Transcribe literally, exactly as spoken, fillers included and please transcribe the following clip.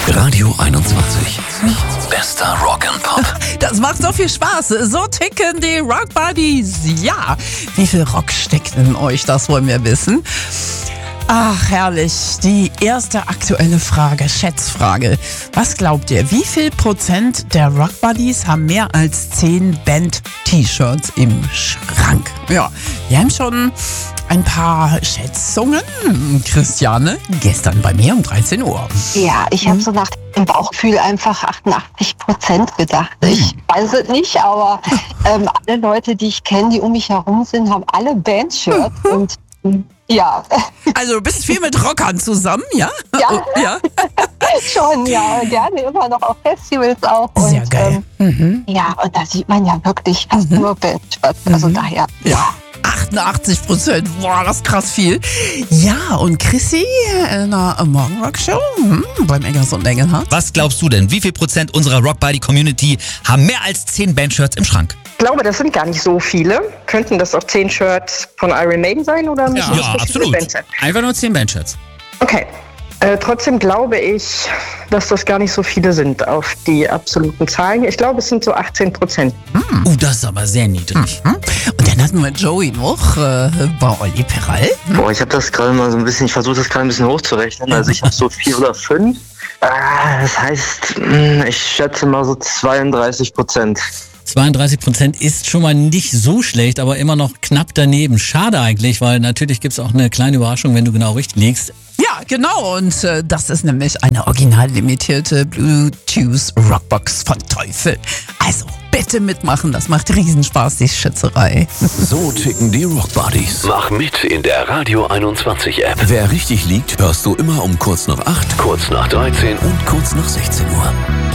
Radio einundzwanzig. Bester Rock and Pop. Das macht so viel Spaß. So ticken die Rock Buddies. Ja, wie viel Rock steckt in euch? Das wollen wir wissen. Ach, herrlich. Die erste aktuelle Frage, Schätzfrage. Was glaubt ihr, wie viel Prozent der Rock Buddies haben mehr als zehn Band-T-Shirts im Schrank? Ja, wir haben schon ein paar Schätzungen. Christiane, gestern bei mir um dreizehn Uhr. Ja, ich habe so nach dem Bauchgefühl einfach achtundachtzig Prozent gedacht. Ich weiß es nicht, aber ähm, alle Leute, die ich kenne, die um mich herum sind, haben alle Bandshirts und ja. Also du bist viel mit Rockern zusammen, ja? Ja, ja. schon, ja. Gerne immer noch auf Festivals auch. Sehr und, geil. Ähm, Mhm. ja, und da sieht man ja wirklich fast Mhm. nur Bandshirts. Also Mhm. daher, Ja. achtundachtzig Prozent, boah, das ist krass viel. Ja, und Chrissy in der Morgenrock-Show hm, beim Eggers und Engelhardt. Was glaubst du denn? Wie viel Prozent unserer Rock Buddy Community haben mehr als zehn Bandshirts im Schrank? Ich glaube, das sind gar nicht so viele. Könnten das auch zehn Shirts von Iron Maiden sein oder müssen das Ja, verschiedene absolut. Bands sein? Einfach nur zehn Bandshirts. Okay. Äh, trotzdem glaube ich, dass das gar nicht so viele sind auf die absoluten Zahlen. Ich glaube, es sind so achtzehn Prozent. Uh, das ist aber sehr niedrig. Hm? Und dann hatten wir Joey noch äh, bei Olli Peral. Boah, ich habe das gerade mal so ein bisschen, ich versuche das gerade ein bisschen hochzurechnen. Also ich habe so vier oder fünf. Ah, das heißt, mh, ich schätze mal so zweiunddreißig Prozent. zweiunddreißig Prozent ist schon mal nicht so schlecht, aber immer noch knapp daneben. Schade eigentlich, weil natürlich gibt es auch eine kleine Überraschung, wenn du genau richtig liegst. Ja, genau. Und äh, das ist nämlich eine original limitierte Bluetooth Rockbox von Teufel. Also bitte mitmachen, das macht Riesenspaß, die Schätzerei. So ticken die Rock Buddies. Mach mit in der Radio einundzwanzig App. Wer richtig liegt, hörst du immer um kurz nach acht, kurz nach dreizehn und kurz nach sechzehn Uhr.